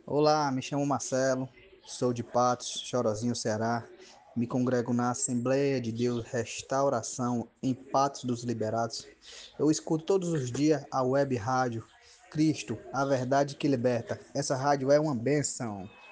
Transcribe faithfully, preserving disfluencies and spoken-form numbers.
Olá, me chamo Marcelo, sou de Patos, Chorozinho, Ceará. Me congrego na Assembleia de Deus Restauração em Patos dos Liberados. Eu escuto todos os dias a web rádio Cristo, a verdade que liberta. Essa rádio é uma benção.